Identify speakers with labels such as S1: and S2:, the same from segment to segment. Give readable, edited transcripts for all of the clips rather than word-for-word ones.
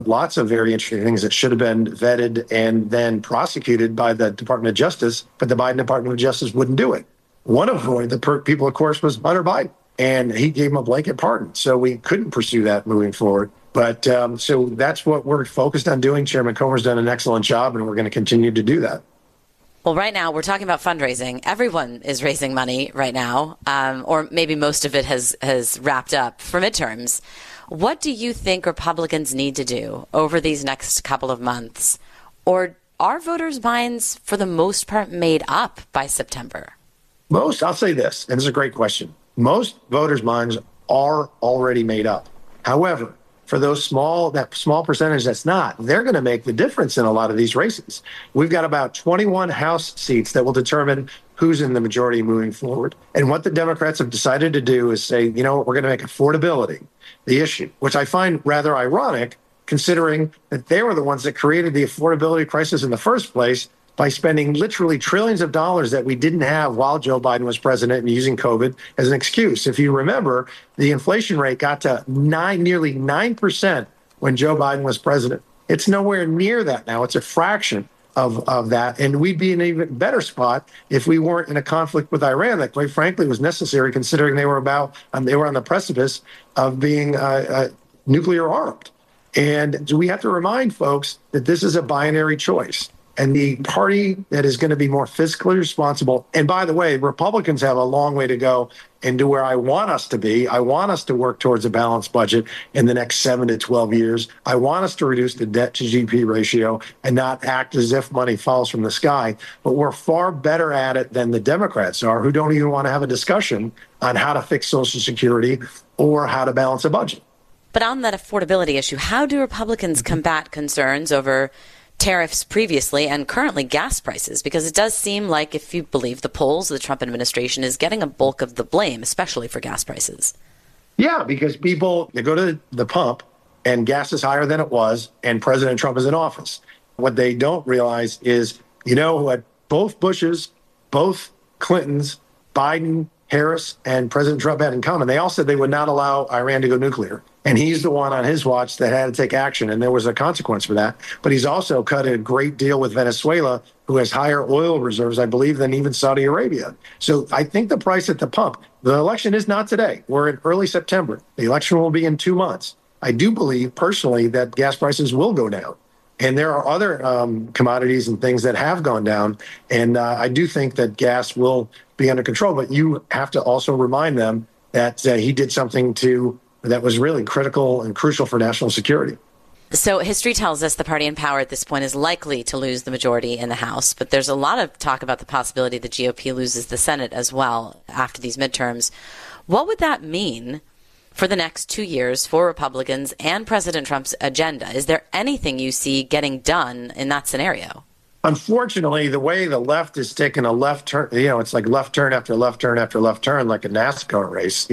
S1: lots of very interesting things that should have been vetted and then prosecuted by the Department of Justice, but the Biden Department of Justice wouldn't do it. One of the people, of course, was Hunter Biden, and he gave him a blanket pardon. So we couldn't pursue that moving forward. But so that's what we're focused on doing. Chairman Comer's done an excellent job, and we're going to continue to do that.
S2: Well, right now we're talking about fundraising. Everyone is raising money right now, or maybe most of it has wrapped up for midterms. What do you think Republicans need to do over these next couple of months? Or are voters' minds, for the most part, made up by September?
S1: I'll say this, and this is a great question. Most voters' minds are already made up. However, for that small percentage that's not, they're going to make the difference in a lot of these races. We've got about 21 House seats that will determine who's in the majority moving forward. And what the Democrats have decided to do is say, you know, we're going to make affordability the issue, which I find rather ironic, considering that they were the ones that created the affordability crisis in the first place by spending literally trillions of dollars that we didn't have while Joe Biden was president and using COVID as an excuse. If you remember, the inflation rate got to nearly 9% when Joe Biden was president. It's nowhere near that now. It's a fraction of that. And we'd be in an even better spot if we weren't in a conflict with Iran that, quite frankly, was necessary, considering they were on the precipice of being nuclear armed. And we have to remind folks that this is a binary choice. And the party that is going to be more fiscally responsible, and by the way, Republicans have a long way to go into where I want us to be. I want us to work towards a balanced budget in the next 7 to 12 years. I want us to reduce the debt to GDP ratio and not act as if money falls from the sky. But we're far better at it than the Democrats are, who don't even want to have a discussion on how to fix Social Security or how to balance a budget.
S2: But on that affordability issue, how do Republicans combat concerns over tariffs previously and currently gas prices? Because it does seem like, if you believe the polls, the Trump administration is getting a bulk of the blame, especially for gas prices.
S1: Yeah, because they go to the pump and gas is higher than it was, and President Trump is in office. What they don't realize is, you know, what both Bushes, both Clintons, Biden, Harris, and President Trump had in common. They all said they would not allow Iran to go nuclear. And he's the one on his watch that had to take action, and there was a consequence for that. But he's also cut a great deal with Venezuela, who has higher oil reserves, I believe, than even Saudi Arabia. So I think the price at the pump, the election is not today. We're in early September. The election will be in 2 months. I do believe personally that gas prices will go down. And there are other commodities and things that have gone down. And I do think that gas will be under control. But you have to also remind them that he did something that was really critical and crucial for national security.
S2: So history tells us the party in power at this point is likely to lose the majority in the House. But there's a lot of talk about the possibility the GOP loses the Senate as well after these midterms. What would that mean for the next 2 years for Republicans and President Trump's agenda? Is there anything you see getting done in that scenario?
S1: Unfortunately, the way the left is taking a left turn, it's like left turn after left turn after left turn, like a NASCAR race.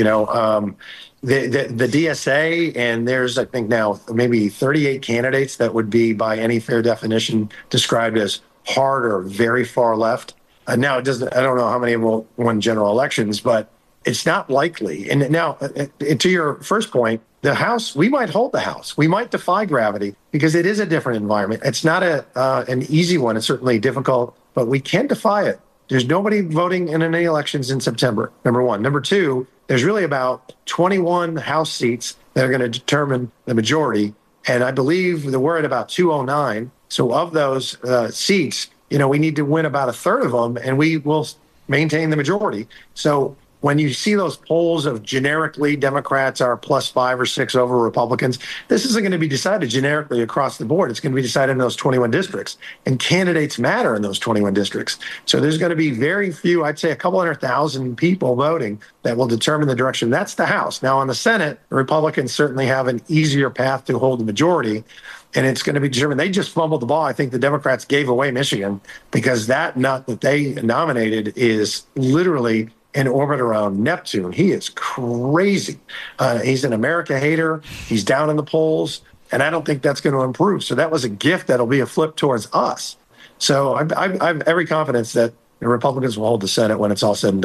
S1: The DSA, and there's, I think now, maybe 38 candidates that would be, by any fair definition, described as hard or very far left. Now, I don't know how many will win general elections, but it's not likely. And now, to your first point, the House, we might hold the House. We might defy gravity because it is a different environment. It's not an easy one. It's certainly difficult, but we can defy it. There's nobody voting in any elections in September, number one. Number two, there's really about 21 House seats that are going to determine the majority. And I believe that we're at about 209. So of those seats, we need to win about a third of them, and we will maintain the majority. So when you see those polls of generically Democrats are +5 or 6 over Republicans, this isn't going to be decided generically across the board. It's going to be decided in those 21 districts. And candidates matter in those 21 districts. So there's going to be very few, I'd say a couple 100,000 people voting that will determine the direction. That's the House. Now, on the Senate, the Republicans certainly have an easier path to hold the majority. And it's going to be determined. They just fumbled the ball. I think the Democrats gave away Michigan because that nut that they nominated is literally in orbit around Neptune. He is crazy. He's an America hater. He's down in the polls, and I don't think that's going to improve. So that was a gift that'll be a flip towards us. So I have every confidence that the Republicans will hold the Senate when it's all said and done.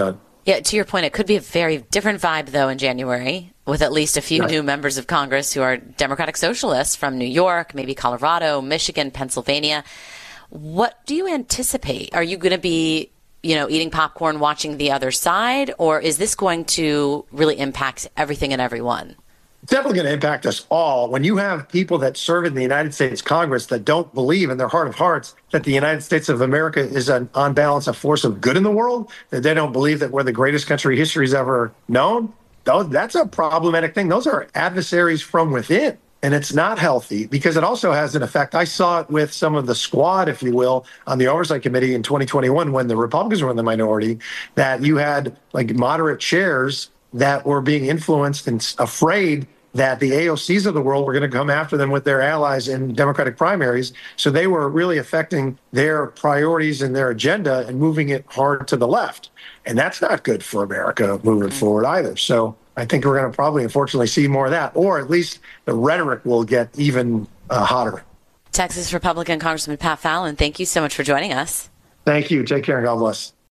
S2: Yeah, to your point, it could be a very different vibe, though, in January, with at least a few
S1: Right.
S2: new members of Congress who are Democratic socialists from New York, maybe Colorado, Michigan, Pennsylvania. What do you anticipate? Are you going to be, eating popcorn, watching the other side, or is this going to really impact everything and everyone?
S1: It's definitely going to impact us all. When you have people that serve in the United States Congress that don't believe in their heart of hearts that the United States of America is on balance a force of good in the world, that they don't believe that we're the greatest country history's ever known, that's a problematic thing. Those are adversaries from within. And it's not healthy because it also has an effect. I saw it with some of the squad, if you will, on the Oversight Committee in 2021 when the Republicans were in the minority, that you had like moderate chairs that were being influenced and afraid that the AOCs of the world were going to come after them with their allies in Democratic primaries. So they were really affecting their priorities and their agenda and moving it hard to the left. And that's not good for America moving forward either. So I think we're going to probably, unfortunately, see more of that, or at least the rhetoric will get even hotter.
S2: Texas Republican Congressman Pat Fallon, thank you so much for joining us.
S1: Thank you. Take care and God bless.